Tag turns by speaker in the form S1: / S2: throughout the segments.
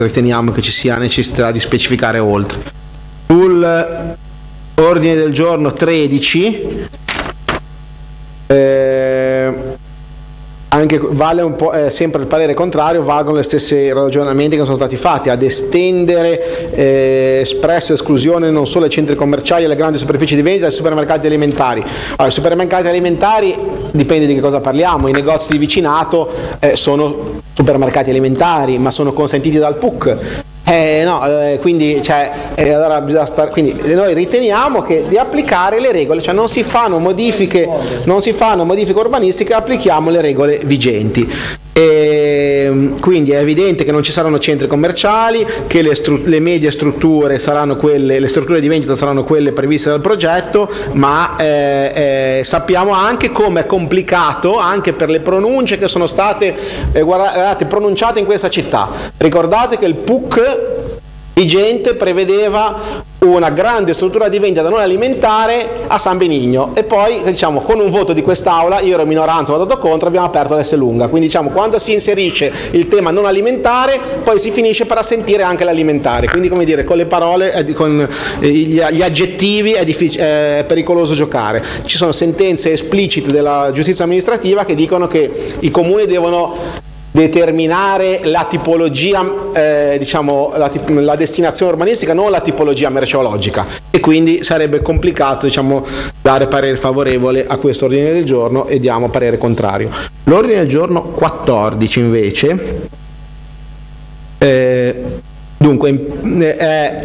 S1: riteniamo che ci sia necessità di specificare oltre. Sul ordine del giorno 13 anche vale un po', sempre il parere contrario, valgono gli stessi ragionamenti che sono stati fatti, ad estendere espressa esclusione non solo ai centri commerciali e alle grandi superfici di vendita, ai supermercati alimentari. Allora, i supermercati alimentari dipende di che cosa parliamo, i negozi di vicinato sono supermercati alimentari, ma sono consentiti dal PUC. Quindi allora bisogna quindi noi riteniamo che di applicare le regole, cioè non si fanno modifiche urbanistiche, applichiamo le regole vigenti. Quindi è evidente che non ci saranno centri commerciali, che le medie strutture saranno quelle, le strutture di vendita saranno quelle previste dal progetto, ma sappiamo anche come è complicato anche per le pronunce che sono state pronunciate in questa città. Ricordate che il PUC vigente prevedeva una grande struttura di vendita non alimentare a San Benigno e poi con un voto di quest'Aula, io ero in minoranza, ho votato contro, abbiamo aperto l'Esselunga. Quindi quando si inserisce il tema non alimentare poi si finisce per assentire anche l'alimentare, quindi con le parole, con gli aggettivi è pericoloso giocare. Ci sono sentenze esplicite della giustizia amministrativa che dicono che i comuni devono determinare la tipologia, la destinazione urbanistica, non la tipologia merceologica, e quindi sarebbe complicato dare parere favorevole a questo ordine del giorno e diamo parere contrario. L'ordine del giorno 14 invece è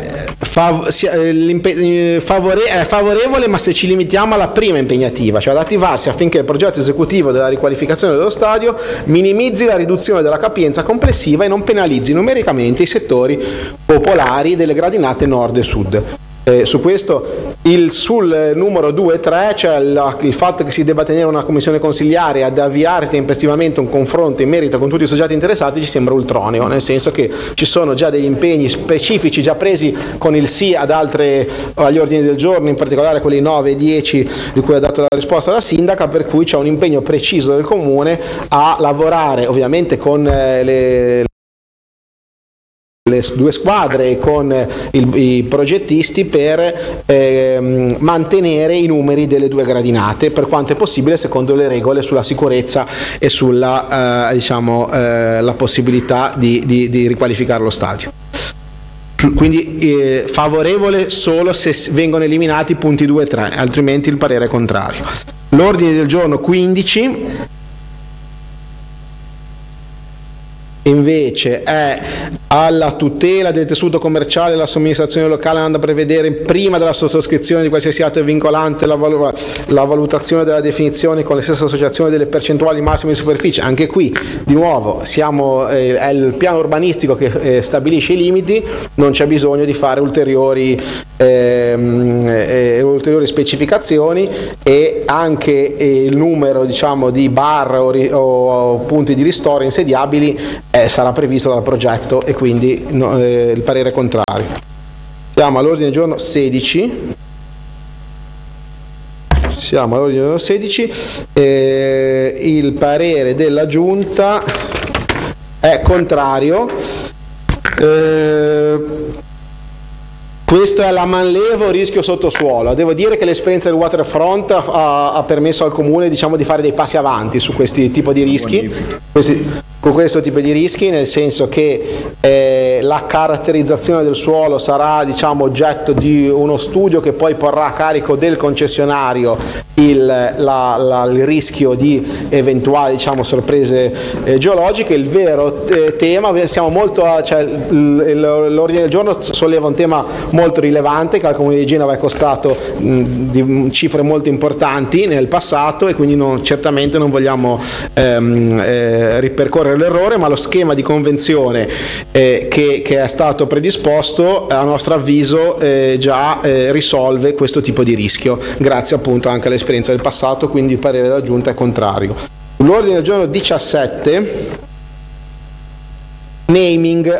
S1: favorevole, ma se ci limitiamo alla prima impegnativa, cioè ad attivarsi affinché il progetto esecutivo della riqualificazione dello stadio minimizzi la riduzione della capienza complessiva e non penalizzi numericamente i settori popolari delle gradinate nord e sud. Su questo, sul numero 2 e 3, cioè il fatto che si debba tenere una commissione consiliare ad avviare tempestivamente un confronto in merito con tutti i soggetti interessati, ci sembra ultroneo, nel senso che ci sono già degli impegni specifici già presi con il sì agli ordini del giorno, in particolare quelli 9 e 10 di cui ha dato la risposta la sindaca, per cui c'è un impegno preciso del comune a lavorare ovviamente con le due squadre e con i progettisti per mantenere i numeri delle due gradinate per quanto è possibile secondo le regole sulla sicurezza e sulla la possibilità di riqualificare lo stadio. Quindi favorevole solo se vengono eliminati i punti 2 e 3, altrimenti il parere è contrario. L'ordine del giorno 15 invece è alla tutela del tessuto commerciale. La somministrazione locale andando a prevedere prima della sottoscrizione di qualsiasi atto vincolante la valutazione della definizione con le stesse associazioni delle percentuali massime di superficie. Anche qui di nuovo è il piano urbanistico che stabilisce i limiti, non c'è bisogno di fare ulteriori specificazioni, e anche il numero di bar o punti di ristoro insediabili sarà previsto dal progetto, e quindi il parere è contrario. Siamo all'ordine del giorno 16. Il parere della Giunta è contrario. Questo è la manlevo rischio sottosuolo. Devo dire che l'esperienza del waterfront ha permesso al comune di fare dei passi avanti su questi tipo di rischi, con questo tipo di rischi, nel senso che la caratterizzazione del suolo sarà oggetto di uno studio che poi porrà a carico del concessionario il rischio di eventuali sorprese geologiche. Il vero tema, l'ordine del giorno solleva un tema molto rilevante che al Comune di Genova è costato di cifre molto importanti nel passato, e quindi certamente non vogliamo ripercorrere l'errore, ma lo schema di convenzione che è stato predisposto a nostro avviso già risolve questo tipo di rischio, grazie appunto anche all'esperienza del passato, quindi il parere della Giunta è contrario. L'ordine del giorno 17, naming.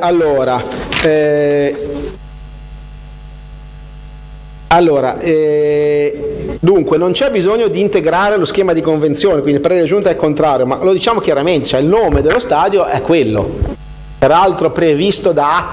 S1: Dunque non c'è bisogno di integrare lo schema di convenzione, quindi il parere della Giunta è contrario, ma lo diciamo chiaramente, il nome dello stadio è quello, peraltro previsto da